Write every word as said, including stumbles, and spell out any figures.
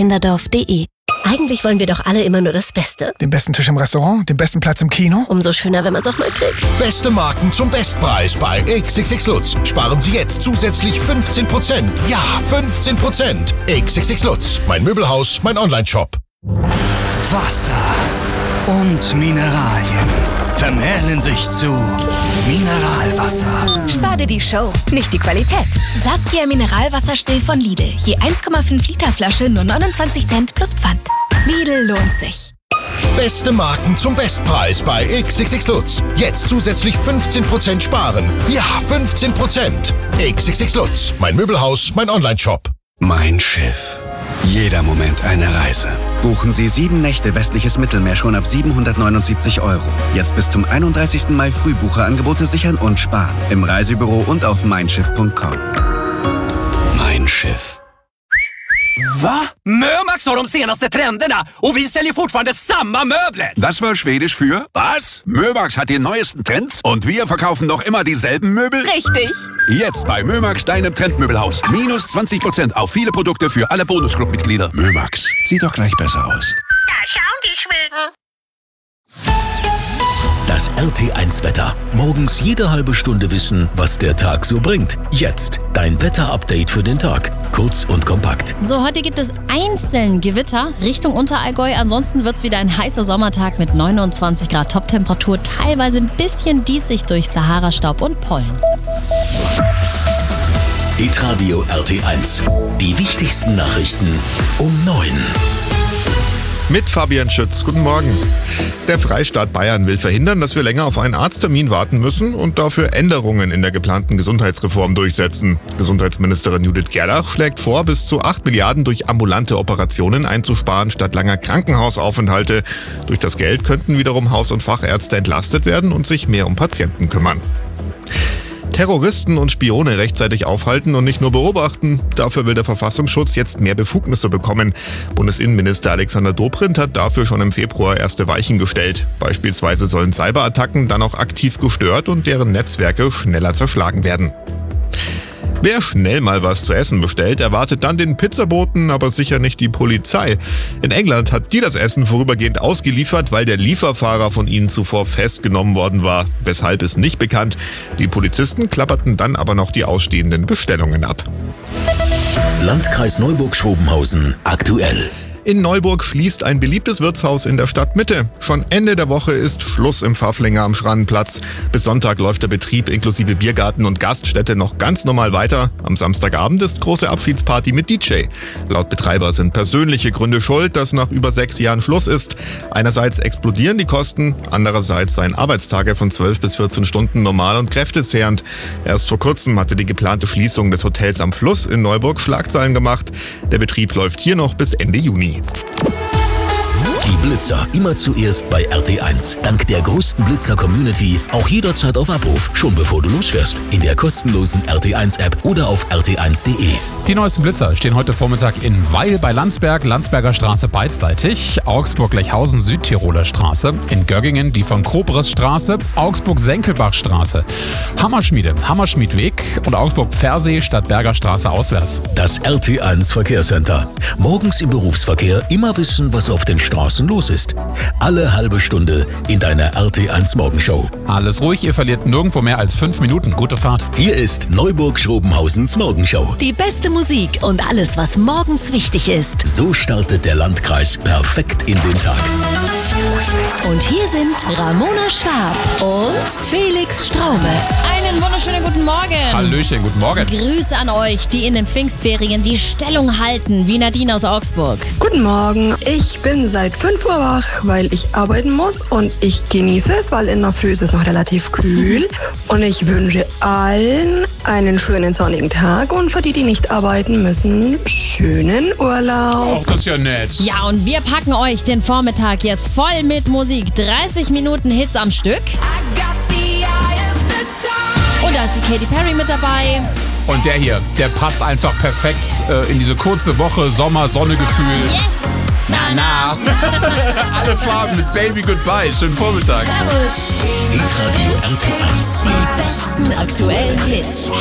kinderdorf punkt de. Eigentlich wollen wir doch alle immer nur das Beste. Den besten Tisch im Restaurant, den besten Platz im Kino. Umso schöner, wenn man es auch mal kriegt. Beste Marken zum Bestpreis bei X X X Lutz. Sparen Sie jetzt zusätzlich fünfzehn Prozent. Ja, fünfzehn Prozent. X X X Lutz. Mein Möbelhaus, mein Onlineshop. Wasser und Mineralien vermählen sich zu Mineralwasser. Spar dir die Show, nicht die Qualität. Saskia Mineralwasser still von Lidl. Je eins Komma fünf Liter Flasche nur neunundzwanzig Cent plus Pfand. Lidl lohnt sich. Beste Marken zum Bestpreis bei X X X Lutz. Jetzt zusätzlich fünfzehn Prozent sparen. Ja, fünfzehn Prozent. X X X Lutz. Mein Möbelhaus, mein Onlineshop. Mein Schiff. Jeder Moment eine Reise. Buchen Sie sieben Nächte westliches Mittelmeer schon ab siebenhundertneunundsiebzig Euro. Jetzt bis zum einunddreißigsten Mai Frühbucherangebote sichern und sparen. Im Reisebüro und auf mein schiff punkt com. Mein Schiff. Va? Mömax har de senaste trenderna och vi säljer fortfarande samma möbler. Das war Schwedisch für was? Mömax hat die neuesten Trends und wir verkaufen noch immer dieselben Möbel? Richtig. Jetzt bei Mömax, deinem Trendmöbelhaus. Minus zwanzig Prozent auf viele Produkte für alle Bonusclub-Mitglieder. Mömax. Sieht doch gleich besser aus. Da schauen die Schweden. Das R T eins Wetter. Morgens jede halbe Stunde wissen, was der Tag so bringt. Jetzt dein Wetter-Update für den Tag. Kurz und kompakt. So, heute gibt es einzeln Gewitter Richtung Unterallgäu. Ansonsten wird es wieder ein heißer Sommertag mit neunundzwanzig Grad Toptemperatur. Teilweise ein bisschen diesig durch Sahara-Staub und Pollen. Hitradio R T eins. Die wichtigsten Nachrichten um neun. Mit Fabian Schütz. Guten Morgen. Der Freistaat Bayern will verhindern, dass wir länger auf einen Arzttermin warten müssen und dafür Änderungen in der geplanten Gesundheitsreform durchsetzen. Gesundheitsministerin Judith Gerlach schlägt vor, bis zu acht Milliarden durch ambulante Operationen einzusparen statt langer Krankenhausaufenthalte. Durch das Geld könnten wiederum Haus- und Fachärzte entlastet werden und sich mehr um Patienten kümmern. Terroristen und Spione rechtzeitig aufhalten und nicht nur beobachten. Dafür will der Verfassungsschutz jetzt mehr Befugnisse bekommen. Bundesinnenminister Alexander Dobrindt hat dafür schon im Februar erste Weichen gestellt. Beispielsweise sollen Cyberattacken dann auch aktiv gestört und deren Netzwerke schneller zerschlagen werden. Wer schnell mal was zu essen bestellt, erwartet dann den Pizzaboten, aber sicher nicht die Polizei. In England hat die das Essen vorübergehend ausgeliefert, weil der Lieferfahrer von ihnen zuvor festgenommen worden war. Weshalb ist nicht bekannt. Die Polizisten klapperten dann aber noch die ausstehenden Bestellungen ab. Landkreis Neuburg-Schrobenhausen aktuell. In Neuburg schließt ein beliebtes Wirtshaus in der Stadtmitte. Schon Ende der Woche ist Schluss im Pfafflinger am Schrannenplatz. Bis Sonntag läuft der Betrieb inklusive Biergarten und Gaststätte noch ganz normal weiter. Am Samstagabend ist große Abschiedsparty mit D J. Laut Betreiber sind persönliche Gründe schuld, dass nach über sechs Jahren Schluss ist. Einerseits explodieren die Kosten, andererseits seien Arbeitstage von zwölf bis vierzehn Stunden normal und kräftezehrend. Erst vor kurzem hatte die geplante Schließung des Hotels am Fluss in Neuburg Schlagzeilen gemacht. Der Betrieb läuft hier noch bis Ende Juni. Die Blitzer immer zuerst bei R T eins. Dank der größten Blitzer-Community auch jederzeit auf Abruf, schon bevor du losfährst. In der kostenlosen R T eins App oder auf r t eins punkt de. Die neuesten Blitzer stehen heute Vormittag in Weil bei Landsberg, Landsberger Straße beidseitig, Augsburg-Lechhausen, Südtiroler Straße, in Göggingen die von Kobres Straße, Augsburg-Senkelbach Straße, Hammerschmiede, Hammerschmiedweg und Augsburg-Pfersee, Stadtberger Straße auswärts. Das R T eins Verkehrscenter. Morgens im Berufsverkehr immer wissen, was auf den Straßen los ist. Alle halbe Stunde in deiner R T eins Morgenshow. Alles ruhig, ihr verliert nirgendwo mehr als fünf Minuten. Gute Fahrt. Hier ist Neuburg-Schrobenhausens Morgenshow. Die beste Musik und alles, was morgens wichtig ist. So startet der Landkreis perfekt in den Tag. Und hier sind Ramona Schwab und Felix Straube. Einen wunderschönen guten Morgen. Hallöchen, guten Morgen. Grüße an euch, die in den Pfingstferien die Stellung halten, wie Nadine aus Augsburg. Guten Morgen. Ich bin seit fünf Uhr wach, weil ich arbeiten muss und ich genieße es, weil in der Früh ist es noch relativ kühl. Und ich wünsche allen einen schönen sonnigen Tag und für die, die nicht arbeiten müssen, schönen Urlaub. Oh, das ist ja nett. Ja, und wir packen euch den Vormittag jetzt voll mit Musik. dreißig Minuten Hits am Stück. Und da ist die Katy Perry mit dabei. Und der hier, der passt einfach perfekt äh, in diese kurze Woche Sommer-Sonne-Gefühl. Yes! Na, na. Alle Farben mit Baby Goodbye. Schönen Vormittag. Hitradio R T eins. Die besten aktuellen Hits.